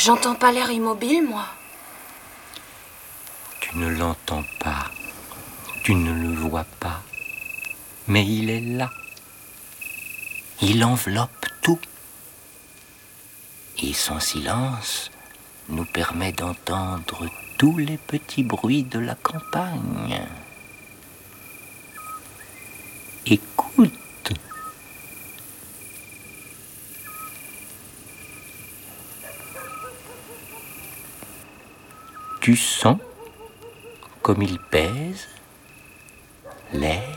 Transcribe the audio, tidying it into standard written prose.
J'entends pas l'air immobile, moi. Tu ne l'entends pas, tu ne le vois pas, mais il est là. Il enveloppe tout. Et son silence nous permet d'entendre tous les petits bruits de la campagne. Écoute. Tu sens comme il pèse l'air.